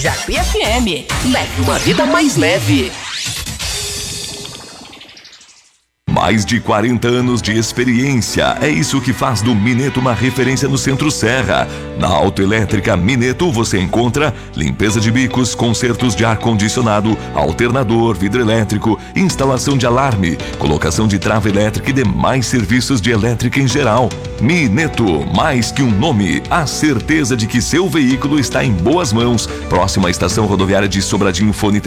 Jacuí FM. Leve uma vida mais leve. Mais de 40 anos de experiência, é isso que faz do Mineto uma referência no Centro-Serra. Na Autoelétrica Mineto você encontra limpeza de bicos, consertos de ar-condicionado, alternador, vidro elétrico, instalação de alarme, colocação de trava elétrica e demais serviços de elétrica em geral. Mineto, mais que um nome, a certeza de que seu veículo está em boas mãos. Próxima à estação rodoviária de Sobradinho, fone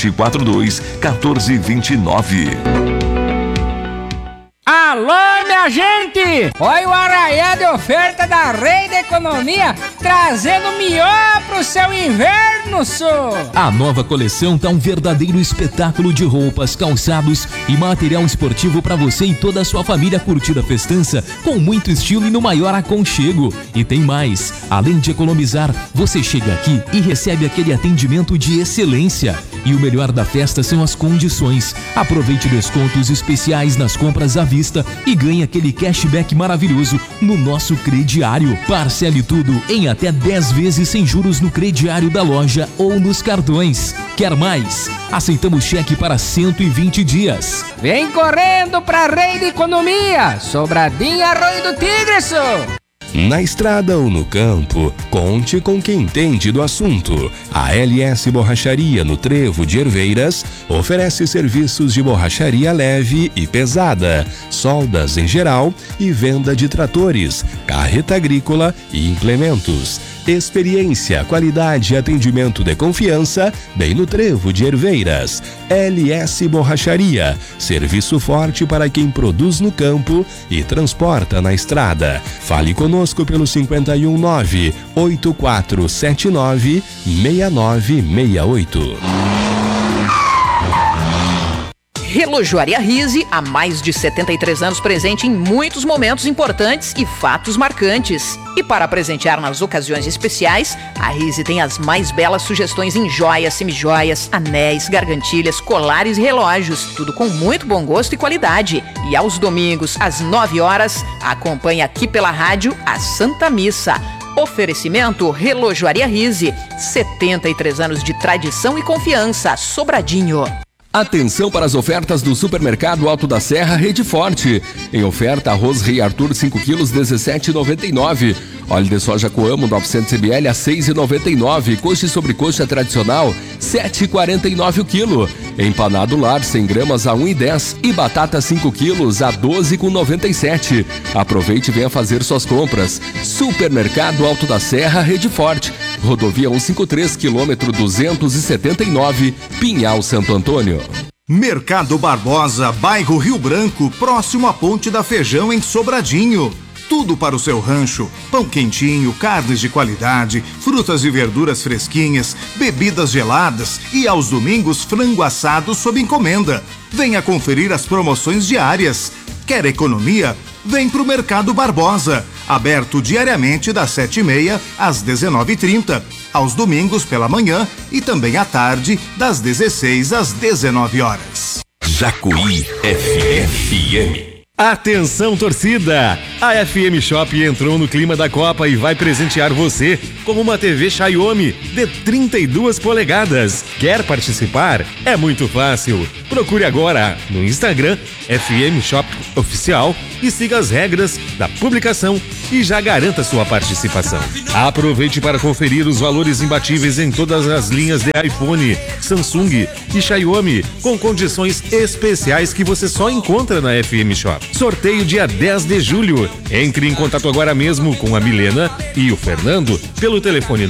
3742-1429. Alô, minha gente! Olha o arraiá de oferta da Rei da Economia trazendo o melhor pro seu inverno, só! A nova coleção tá um verdadeiro espetáculo de roupas, calçados e material esportivo para você e toda a sua família curtir a festança com muito estilo e no maior aconchego. E tem mais, além de economizar, você chega aqui e recebe aquele atendimento de excelência. E o melhor da festa são as condições. Aproveite descontos especiais nas compras à vista e ganhe aquele cashback maravilhoso no nosso crediário. Parcele tudo em até 10 vezes sem juros no crediário da loja ou nos cartões. Quer mais? Aceitamos cheque para 120 dias. Vem correndo pra Rei da Economia, Sobradinho Arroio do Tigre, só! Na estrada ou no campo, conte com quem entende do assunto. A LS Borracharia no Trevo de Herveiras oferece serviços de borracharia leve e pesada, soldas em geral e venda de tratores, carreta agrícola e implementos. Experiência, qualidade e atendimento de confiança, bem no Trevo de Herveiras. LS Borracharia, serviço forte para quem produz no campo e transporta na estrada. Fale conosco pelo 519-8479-6968. Relojoaria Rise, há mais de 73 anos presente em muitos momentos importantes e fatos marcantes. E para presentear nas ocasiões especiais, a Rise tem as mais belas sugestões em joias, semijoias, anéis, gargantilhas, colares e relógios. Tudo com muito bom gosto e qualidade. E aos domingos, às 9 horas, acompanhe aqui pela rádio a Santa Missa. Oferecimento Relojoaria Rise, 73 anos de tradição e confiança. Sobradinho. Atenção para as ofertas do Supermercado Alto da Serra Rede Forte. Em oferta, arroz Rei Arthur 5 quilos, R$ 17,99. Óleo de soja Coamo 900 ml a R$ 6,99. Coxa e sobrecoxa tradicional, R$ 7,49 o quilo. Empanado lar 100 gramas a R$ 1,10. E batata 5 quilos a R$ 12,97. Aproveite e venha fazer suas compras. Supermercado Alto da Serra Rede Forte. Rodovia 153, quilômetro 279, Pinhal Santo Antônio. Mercado Barbosa, bairro Rio Branco, próximo à Ponte da Feijão, em Sobradinho. Tudo para o seu rancho: pão quentinho, carnes de qualidade, frutas e verduras fresquinhas, bebidas geladas e aos domingos frango assado sob encomenda. Venha conferir as promoções diárias. Quer economia? Vem pro Mercado Barbosa, aberto diariamente das 7h30 às 19h30, aos domingos pela manhã e também à tarde das 16 às 19 horas. Jacuí FM. Atenção, torcida! A FM Shop entrou no clima da Copa e vai presentear você com uma TV Xiaomi de 32 polegadas. Quer participar? É muito fácil. Procure agora no Instagram FM Shop Oficial e siga as regras da publicação e já garanta sua participação. Aproveite para conferir os valores imbatíveis em todas as linhas de iPhone, Samsung e Xiaomi, com condições especiais que você só encontra na FM Shop. Sorteio dia 10 de julho. Entre em contato agora mesmo com a Milena e o Fernando pelo telefone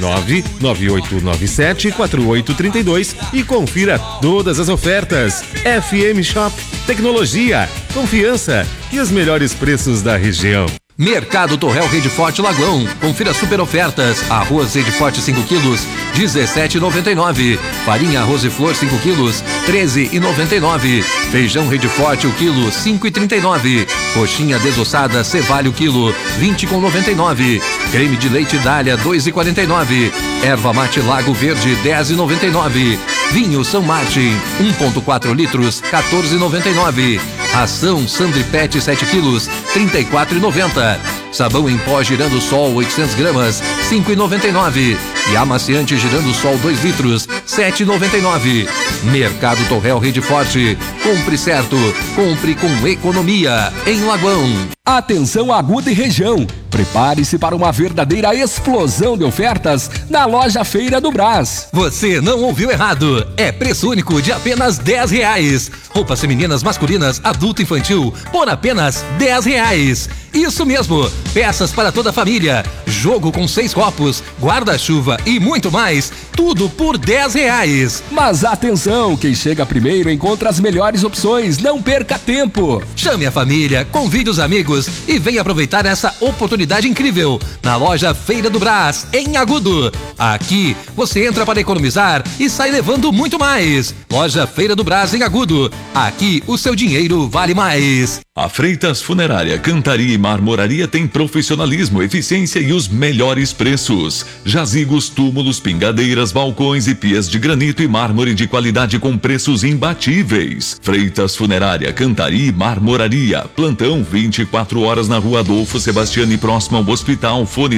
99897-4832 e confira todas as ofertas. FM Shop, tecnologia, confiança e os melhores preços da região. Mercado Torrel Rede Forte Lagoão. Confira super ofertas. Arroz Rede Forte 5 quilos, R$ 17,99. Farinha Arroz e Flor 5 quilos, R$ 13,99. Feijão Rede Forte o quilo, R$ 5,39. Coxinha desossada Cevalho o quilo, R$ 20,99. Creme de leite Dália, R$ 2,49. Erva mate Lago Verde, R$ 10,99. Vinho São Martin, 1,4 litros, R$ 14,99. Ração Sandripet 7 quilos, R$ 34,90. Sabão em pó Girando Sol 800 gramas, R$ 5,99. E amaciante girando sol 2 litros, 7,99. Mercado Torrel Rede Forte. Compre certo, compre com economia. Em Lagoão. Atenção Agudo e região. Prepare-se para uma verdadeira explosão de ofertas na loja Feira do Brás. Você não ouviu errado. É preço único de apenas R$10. Roupas femininas, masculinas, adulto e infantil por apenas R$10. Isso mesmo. Peças para toda a família. Jogo com 6 copos, guarda-chuva e muito mais. Tudo por R$10. Mas atenção, quem chega primeiro encontra as melhores opções. Não perca tempo. Chame a família, convide os amigos e venha aproveitar essa oportunidade incrível na loja Feira do Brás, em Agudo. Aqui você entra para economizar e sai levando muito mais. Loja Feira do Brás, em Agudo. Aqui o seu dinheiro vale mais. A Freitas Funerária, Cantaria e Marmoraria tem profissionalismo, eficiência e os melhores preços. Jazigos, túmulos, pingadeiras, balcões e pias de granito e mármore de qualidade com preços imbatíveis. Freitas Funerária, Cantaria e Marmoraria. Plantão 24 horas na Rua Adolfo Sebastiani, próximo ao hospital. Fone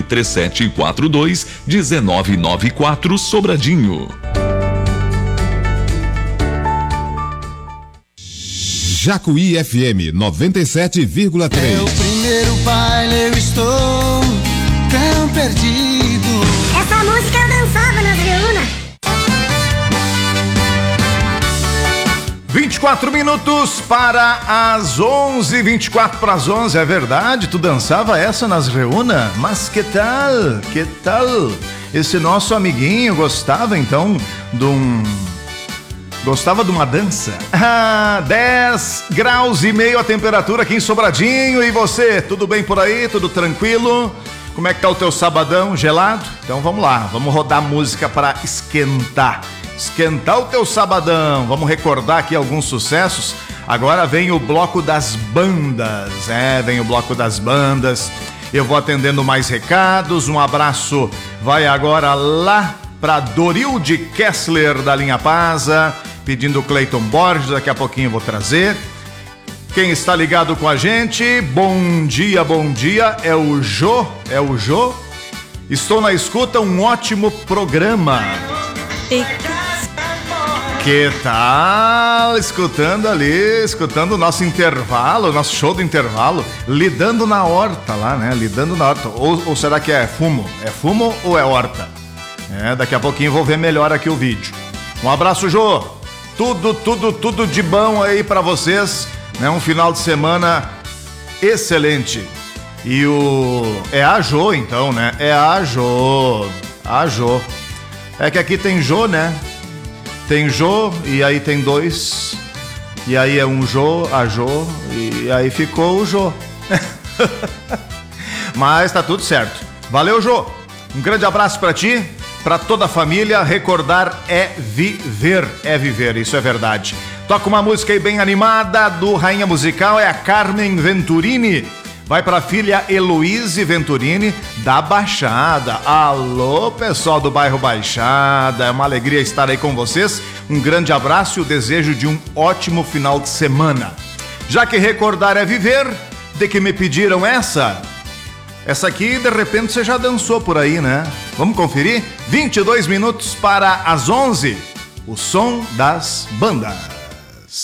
3742-1994, Sobradinho. Jacuí FM 97,3. É o primeiro baile, eu estou tão perdido. Essa música eu dançava nas reúnas. 24 minutos para as 11, 24 para as 11, é verdade? Tu dançava essa nas reúnas? Mas que tal? Que tal? Esse nosso amiguinho gostava então de Gostava de uma dança? 10 graus e meio a temperatura aqui em Sobradinho. E você, tudo bem por aí? Tudo tranquilo? Como é que tá o teu sabadão? Gelado? Então vamos lá, vamos rodar música para esquentar o teu sabadão. Vamos recordar aqui alguns sucessos. Agora vem o bloco das bandas. Vem o bloco das bandas. Eu vou atendendo mais recados. Um abraço vai agora lá para Dorilde Kessler da Linha Pasa, pedindo o Cleiton Borges, daqui a pouquinho eu vou trazer. Quem está ligado com a gente, bom dia, é o Jô, Estou na escuta, um ótimo programa. Que tal? Escutando o nosso intervalo, o nosso show do intervalo, lidando na horta lá, né? Lidando na horta, ou será que é fumo? É fumo ou é horta? Daqui a pouquinho vou ver melhor aqui o vídeo. Um abraço, Jô. Tudo de bom aí pra vocês, né? Um final de semana excelente. E é a Jô, então, né? É a Jô. É que aqui tem Jô, né? Tem Jô e aí tem 2. E aí é um Jô, a Jô, e aí ficou o Jô. Mas tá tudo certo. Valeu, Jô. Um grande abraço pra ti. Para toda a família, recordar é viver, isso é verdade. Toca uma música aí bem animada do Rainha Musical, é a Carmen Venturini. Vai para a filha Heloíse Venturini da Baixada. Alô, pessoal do bairro Baixada, é uma alegria estar aí com vocês. Um grande abraço e o desejo de um ótimo final de semana. Já que recordar é viver, de que me pediram essa aqui, de repente você já dançou por aí, né? Vamos conferir? 22 minutos para as 11. O som das bandas.